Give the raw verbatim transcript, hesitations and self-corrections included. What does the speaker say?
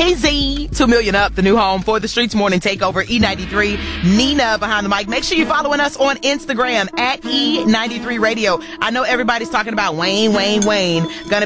Easy. Two million up, the new home for the Streets Morning Takeover, E ninety-three. Nina behind the mic. Make sure you're following us on Instagram at E ninety-three Radio. I know everybody's talking about Wayne, Wayne, Wayne. Gonna